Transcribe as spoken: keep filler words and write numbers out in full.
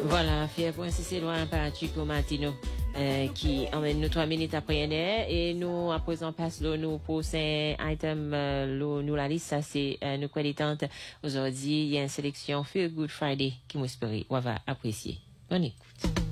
Voilà, fier pour insister loin par Chico Martino. Euh, qui emmène nous trois minutes après une heure et nous à présent passe le nous pour cinq items euh, le, nous la liste ça c'est euh, nous qualitantes aujourd'hui il y a une sélection Feel Good Friday qui m'espère on va apprécier bonne écoute.